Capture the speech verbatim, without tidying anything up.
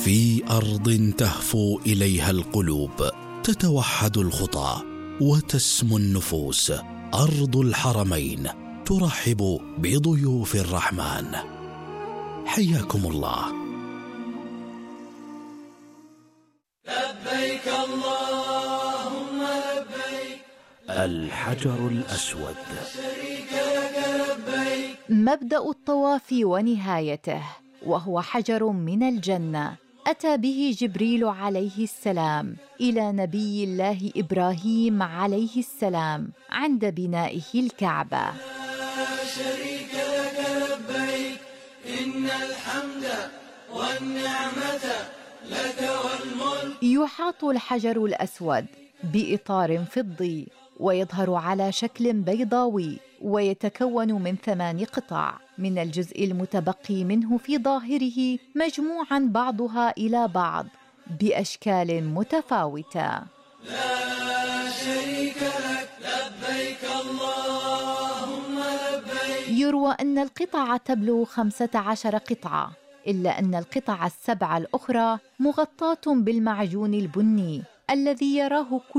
في أرض تهفو إليها القلوب، تتوحد الخطى وتسمو النفوس. أرض الحرمين ترحب بضيوف الرحمن. حياكم الله. لبيك اللهم لبيك. الحجر الأسود. شريك لك لبيك. مبدأ الطواف ونهايته، وهو حجر من الجنة أتى به جبريل عليه السلام إلى نبي الله إبراهيم عليه السلام عند بنائه الكعبة. لا شريك لك لبيك. إن الحمد والنعمة لك والملك. يحاط الحجر الأسود بإطار فضي ويظهر على شكل بيضاوي، ويتكون من ثمان قطع، من الجزء المتبقي منه في ظاهره مجموعاً بعضها إلى بعض بأشكال متفاوتة. لا شريك لك لبيك اللهم لبيك. يروى أن القطع تبلغ خمسة عشر قطعة، إلا أن القطع السبع الأخرى مغطاة بالمعجون البني الذي يراه كل